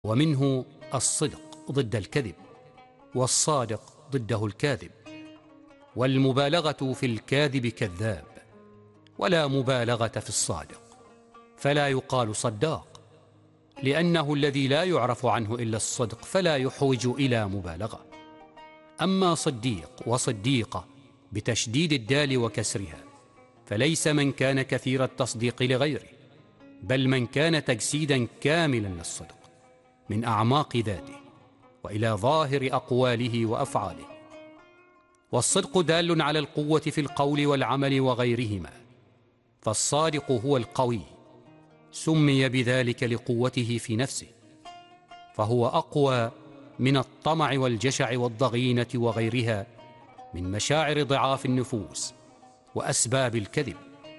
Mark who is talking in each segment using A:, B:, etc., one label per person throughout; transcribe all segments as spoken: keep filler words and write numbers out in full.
A: ومنه الصدق ضد الكذب، والصادق ضده الكاذب، والمبالغة في الكاذب كذاب، ولا مبالغة في الصادق، فلا يقال صداق، لأنه الذي لا يعرف عنه إلا الصدق فلا يحوج إلى مبالغة. أما صديق وصديقة بتشديد الدال وكسرها فليس من كان كثير التصديق لغيره، بل من كان تجسيدا كاملا للصدق من أعماق ذاته وإلى ظاهر أقواله وأفعاله. والصدق دال على القوة في القول والعمل وغيرهما، فالصادق هو القوي، سمي بذلك لقوته في نفسه، فهو أقوى من الطمع والجشع والضغينة وغيرها من مشاعر ضعاف النفوس وأسباب الكذب.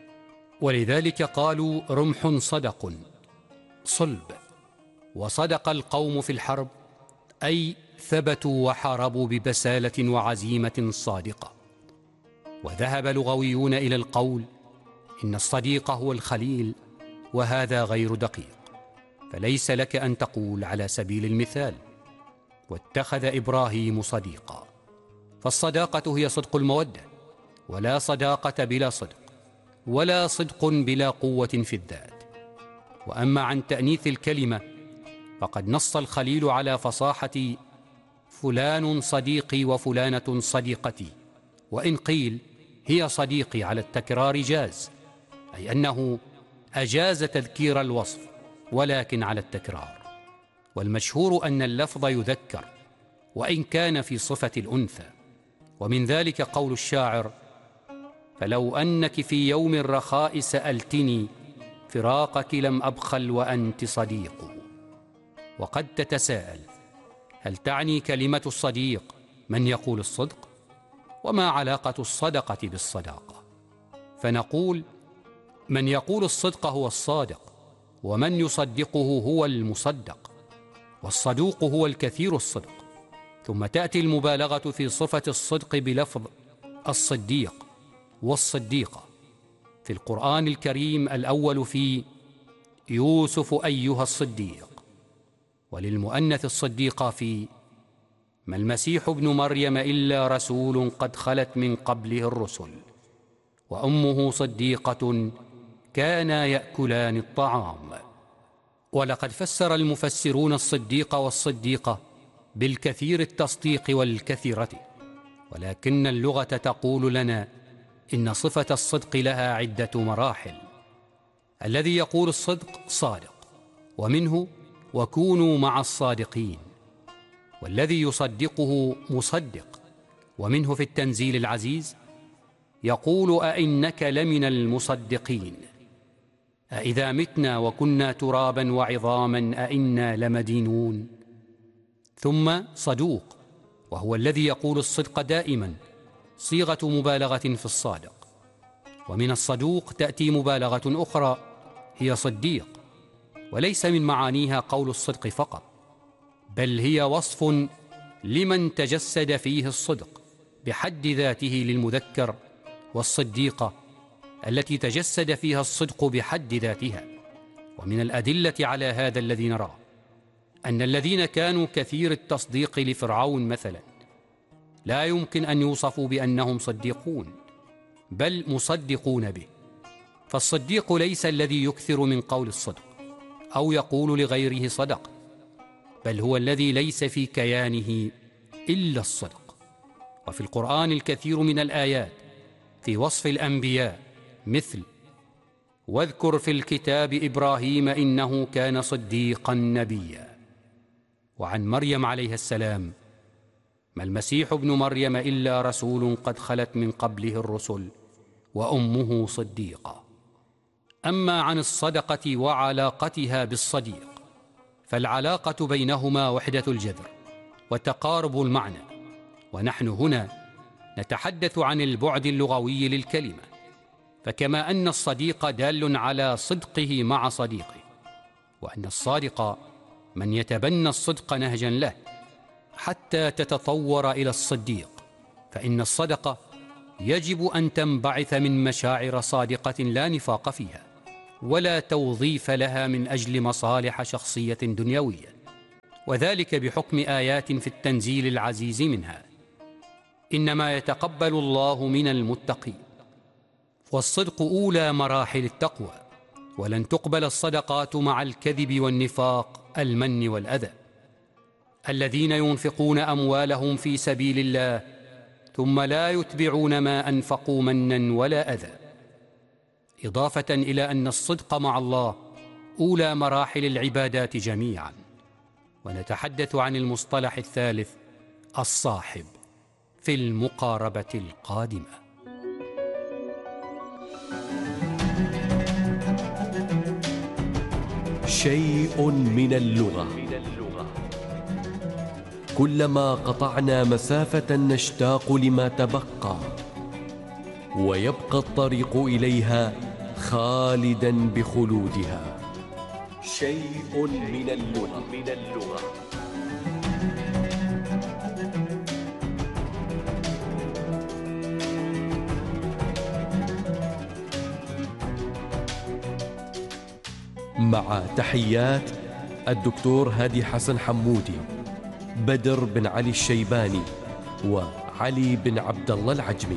A: ولذلك قالوا رمح صدق صلب. وصدق القوم في الحرب، أي ثبتوا وحاربوا ببسالة وعزيمة صادقة. وذهب لغويون إلى القول إن الصديق هو الخليل، وهذا غير دقيق، فليس لك أن تقول على سبيل المثال واتخذ إبراهيم صديقا، فالصداقة هي صدق المودة، ولا صداقة بلا صدق، ولا صدق بلا قوة في الذات. وأما عن تأنيث الكلمة فقد نص الخليل على فصاحة فلان صديقي وفلانة صديقتي، وإن قيل هي صديقي على التكرار جاز، أي أنه أجاز تذكير الوصف ولكن على التكرار. والمشهور أن اللفظ يذكر وإن كان في صفة الأنثى، ومن ذلك قول الشاعر: فلو أنك في يوم الرخاء سألتني فراقك لم أبخل وأنت صديق. وقد تتساءل: هل تعني كلمة الصديق من يقول الصدق؟ وما علاقة الصدقة بالصداقة؟ فنقول: من يقول الصدق هو الصادق، ومن يصدقه هو المصدق، والصدوق هو الكثير الصدق. ثم تأتي المبالغة في صفة الصدق بلفظ الصديق والصديقة. في القرآن الكريم الأول في يوسف أيها الصديق، وللمؤنث الصديقة في ما المسيح ابن مريم إلا رسول قد خلت من قبله الرسل وأمه صديقة كانا يأكلان الطعام. ولقد فسر المفسرون الصديق والصديقة بالكثير التصديق والكثيرة، ولكن اللغة تقول لنا إن صفة الصدق لها عدة مراحل. الذي يقول الصدق صادق، ومنه وكونوا مع الصادقين. والذي يصدقه مصدق، ومنه في التنزيل العزيز يقول: أئنك لمن المصدقين أئذا متنا وكنا ترابا وعظاما أئنا لمدينون. ثم صدوق، وهو الذي يقول الصدق دائما، صيغة مبالغة في الصادق. ومن الصدوق تأتي مبالغة أخرى هي صديق، وليس من معانيها قول الصدق فقط، بل هي وصف لمن تجسد فيه الصدق بحد ذاته للمذكر، والصديقة التي تجسد فيها الصدق بحد ذاتها. ومن الأدلة على هذا الذي نراه أن الذين كانوا كثير التصديق لفرعون مثلا لا يمكن أن يوصفوا بأنهم صديقون، بل مصدقون به. فالصديق ليس الذي يكثر من قول الصدق أو يقول لغيره صدق، بل هو الذي ليس في كيانه إلا الصدق. وفي القرآن الكثير من الآيات في وصف الأنبياء، مثل: واذكر في الكتاب إبراهيم إنه كان صديقا نبيا. وعن مريم عليها السلام: ما المسيح ابن مريم إلا رسول قد خلت من قبله الرسل وأمه صديقة. أما عن الصدقة وعلاقتها بالصديق فالعلاقة بينهما وحدة الجذر وتقارب المعنى، ونحن هنا نتحدث عن البعد اللغوي للكلمة. فكما أن الصديق دال على صدقه مع صديقه، وأن الصادق من يتبنى الصدق نهجا له حتى تتطور إلى الصديق، فإن الصدقة يجب أن تنبعث من مشاعر صادقة لا نفاق فيها، ولا توظيف لها من أجل مصالح شخصية دنيوية. وذلك بحكم آيات في التنزيل العزيز منها. إنما يتقبل الله من المتقين. والصدق أولى مراحل التقوى، ولن تقبل الصدقات مع الكذب والنفاق المن والأذى. الذين ينفقون أموالهم في سبيل الله ثم لا يتبعون ما أنفقوا منا ولا أذى، إضافة إلى أن الصدق مع الله أولى مراحل العبادات جميعا. ونتحدث عن المصطلح الثالث الصاحب في المقاربة القادمة.
B: شيء من اللغة. كلما قطعنا مسافة نشتاق لما تبقى، ويبقى الطريق إليها خالدا بخلودها. شيء من اللغة. مع تحيات الدكتور هادي حسن حمودي، بدر بن علي الشيباني، وعلي بن عبد الله العجمي.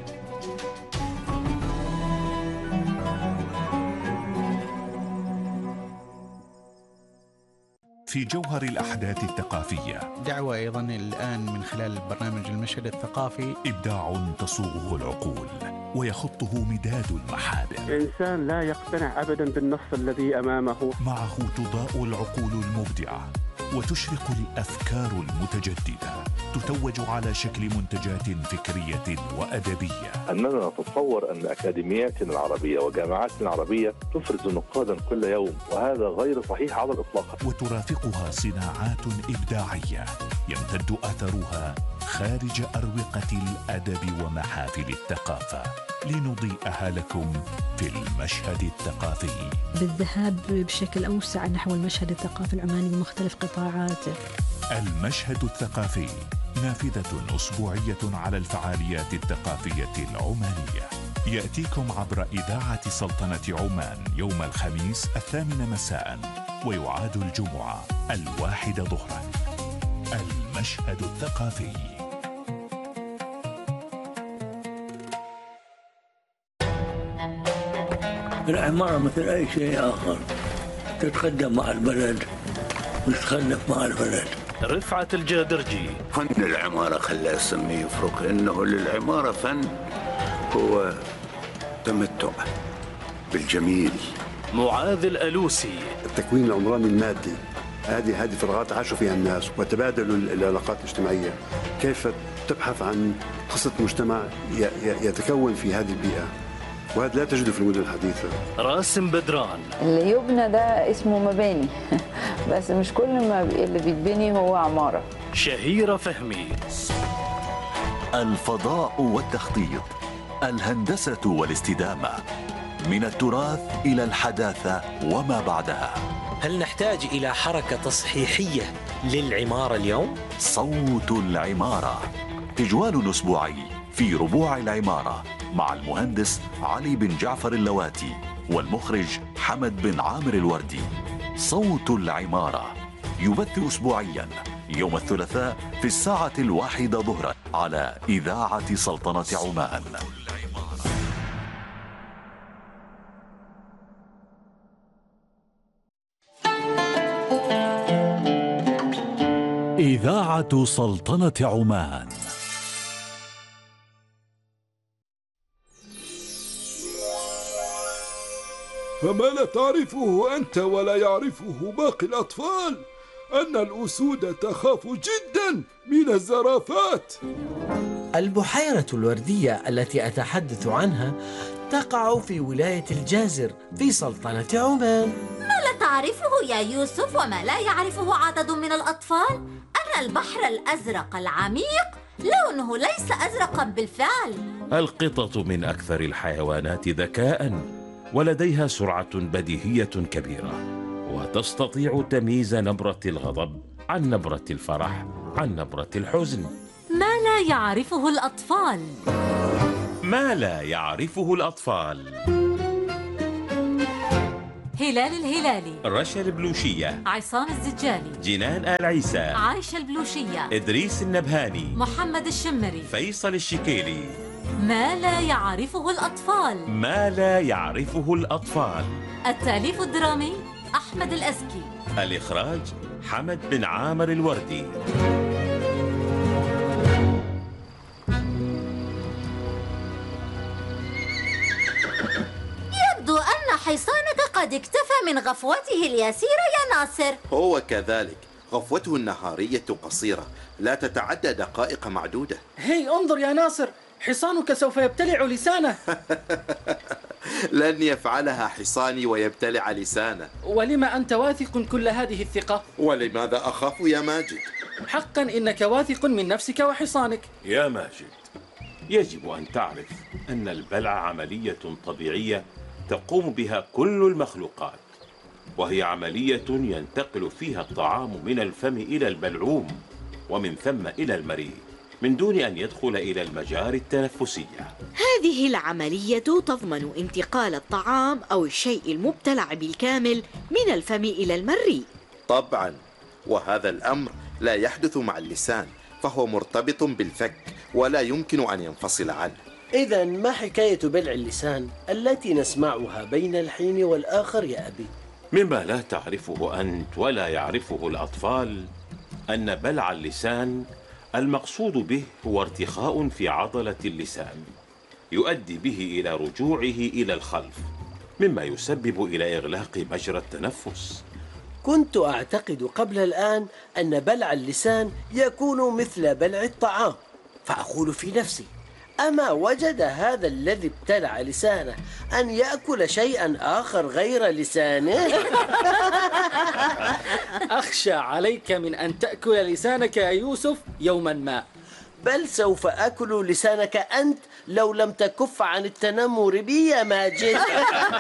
C: في جوهر الأحداث الثقافية
D: دعوة أيضا الآن من خلال برنامج المشهد الثقافي،
C: إبداع تصوغه العقول ويخطه مداد المحابر.
E: الإنسان لا يقتنع أبدا بالنص الذي أمامه.
C: معه تضاء العقول المبدعة وتشرق الأفكار المتجددة، تتوج على شكل منتجات فكرية وأدبية.
F: أننا نتصور أن أكاديمياتنا العربية وجامعاتنا العربية تفرز نقادا كل يوم، وهذا غير صحيح على الإطلاق.
C: وترافقها صناعات إبداعية يمتد أثرها خارج أروقة الأدب ومحافل الثقافة، لنضيئها لكم في المشهد الثقافي،
G: بالذهاب بشكل أوسع نحو المشهد الثقافي العماني بمختلف قطاعاته.
C: المشهد الثقافي نافذة أسبوعية على الفعاليات الثقافية العمانية، يأتيكم عبر إذاعة سلطنة عمان يوم الخميس الثامنة مساء، ويعاد الجمعة الواحدة ظهرا. المشهد الثقافي.
H: العمارة مثل أي شيء آخر، تتقدم مع البلد وتتخلف مع البلد.
I: رفعت الجادرجي.
J: فن العمارة خلى اسمه يفرق، إنه للعمارة فن هو تمتع بالجميل.
I: معاذ الألوسي.
K: التكوين العمراني المادي، هذه هذه فراغات عاشوا فيها الناس وتبادلوا العلاقات الاجتماعية. كيف تبحث عن قصة مجتمع يتكون في هذه البيئة، وهذا لا تجده في المدن الحديثة.
I: راسم بدران.
L: اللي يبنى ده اسمه مباني بس مش كل ما اللي بيتبني هو عمارة.
I: شهيرة فهمي.
M: الفضاء والتخطيط، الهندسة والاستدامة، من التراث إلى الحداثة وما بعدها.
N: هل نحتاج إلى حركة تصحيحية للعمارة اليوم؟
M: صوت العمارة، تجوال أسبوعي في ربوع العمارة مع المهندس علي بن جعفر اللواتي والمخرج حمد بن عامر الوردي. صوت العمارة يبث أسبوعيا يوم الثلاثاء في الساعة الواحدة ظهرا على إذاعة سلطنة عمان. إذاعة سلطنة عمان.
O: فما لا تعرفه أنت ولا يعرفه باقي الأطفال أن الأسود تخاف جدا من الزرافات.
P: البحيرة الوردية التي أتحدث عنها تقع في ولاية الجازر في سلطنة عمان.
Q: ما لا تعرفه يا يوسف وما لا يعرفه عدد من الأطفال أن البحر الأزرق العميق لونه ليس أزرقا بالفعل.
R: القطط من أكثر الحيوانات ذكاء، ولديها سرعة بديهية كبيرة، وتستطيع تمييز نبرة الغضب عن نبرة الفرح عن نبرة الحزن.
Q: ما لا يعرفه الأطفال.
R: ما لا يعرفه الأطفال.
Q: هلال الهلالي،
R: رشا البلوشية،
Q: عصام الزجالي،
R: جنان آل عيسى،
Q: عايشة البلوشية،
R: إدريس النبهاني،
Q: محمد الشمري،
R: فيصل الشكيلي.
Q: ما لا يعرفه الأطفال.
R: ما لا يعرفه الأطفال.
Q: التأليف الدرامي أحمد الأزكي.
R: الإخراج حمد بن عامر الوردي.
Q: يبدو أن حصانك قد اكتفى من غفوته اليسيرة يا ناصر.
S: هو كذلك، غفوته النهارية قصيرة لا تتعدى دقائق معدودة.
T: هي انظر يا ناصر، حصانك سوف يبتلع لسانه.
S: لن يفعلها حصاني ويبتلع لسانه.
T: ولما أنت واثق كل هذه الثقة؟
S: ولماذا أخاف يا ماجد؟
T: حقا إنك واثق من نفسك وحصانك.
R: يا ماجد، يجب أن تعرف أن البلع عملية طبيعية تقوم بها كل المخلوقات، وهي عملية ينتقل فيها الطعام من الفم إلى البلعوم ومن ثم إلى المريء من دون أن يدخل إلى المجاري التنفسية.
U: هذه العملية تضمن انتقال الطعام أو الشيء المبتلع بالكامل من الفم إلى المريء.
S: طبعا، وهذا الأمر لا يحدث مع اللسان، فهو مرتبط بالفك ولا يمكن أن ينفصل عنه.
P: إذا ما حكاية بلع اللسان التي نسمعها بين الحين والآخر يا أبي؟
R: مما لا تعرفه أنت ولا يعرفه الأطفال أن بلع اللسان المقصود به هو ارتخاء في عضلة اللسان يؤدي به إلى رجوعه إلى الخلف، مما يسبب إلى إغلاق مجرى التنفس.
P: كنت أعتقد قبل الآن أن بلع اللسان يكون مثل بلع الطعام، فأقول في نفسي: أما وجد هذا الذي ابتلع لسانه أن يأكل شيئا آخر غير لسانه؟
T: أخشى عليك من أن تأكل لسانك يا يوسف يوما ما.
P: بل سوف أكل لسانك أنت لو لم تكف عن التنمر بي يا ماجد.